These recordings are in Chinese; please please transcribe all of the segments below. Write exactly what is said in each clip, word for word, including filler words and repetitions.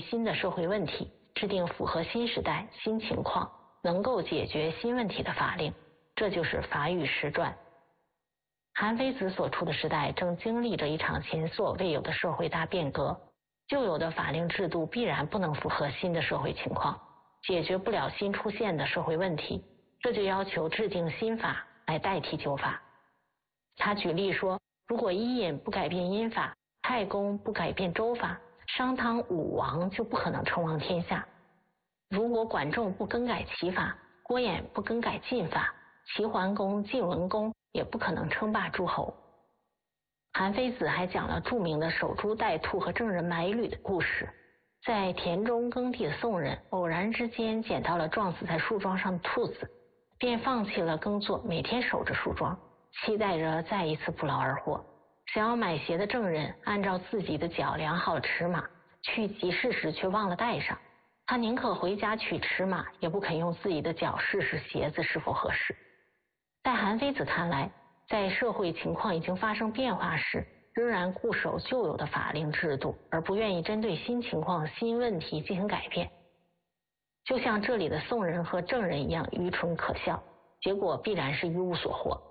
新的社会问题，制定符合新时代新情况能够解决新问题的法令，这就是法与时转。韩非子所处的时代正经历着一场前所未有的社会大变革，旧有的法令制度必然不能符合新的社会情况，解决不了新出现的社会问题，这就要求制定新法来代替旧法。他举例说，如果伊尹不改变殷法，太公不改变周法，商汤武王就不可能称王天下。如果管仲不更改齐法，郭衍不更改晋法，齐桓公、晋文公也不可能称霸诸侯。韩非子还讲了著名的守株待兔和郑人买履的故事。在田中耕地的宋人偶然之间捡到了撞死在树桩上的兔子，便放弃了耕作，每天守着树桩，期待着再一次不劳而获。想要买鞋的郑人按照自己的脚量好了尺码，去集市时却忘了带上，他宁可回家取尺码，也不肯用自己的脚试试鞋子是否合适。在韩非子看来，在社会情况已经发生变化时，仍然固守旧有的法令制度，而不愿意针对新情况新问题进行改变，就像这里的宋人和郑人一样愚蠢可笑，结果必然是一无所获。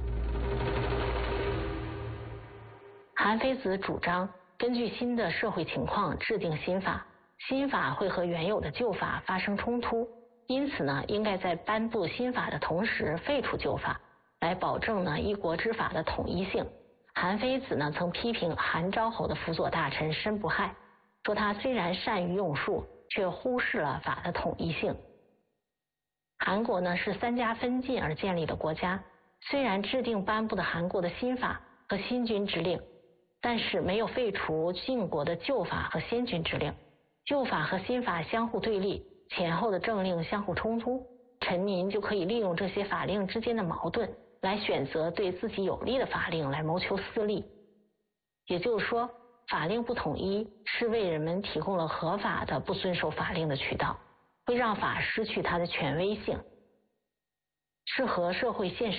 韩非子主张根据新的社会情况制定新法，新法会和原有的旧法发生冲突，因此呢，应该在颁布新法的同时废除旧法，来保证呢一国之法的统一性。韩非子呢曾批评韩昭侯的辅佐大臣申不害，说他虽然善于用术，却忽视了法的统一性。韩国呢是三家分晋而建立的国家，虽然制定颁布的韩国的新法和新君之令，但是没有废除晋国的旧法和先君之令，旧法和新法相互对立，前后的政令相互冲突，臣民就可以利用这些法令之间的矛盾，来选择对自己有利的法令来谋求私利。也就是说，法令不统一是为人们提供了合法的不遵守法令的渠道，会让法失去它的权威性，是和社会现实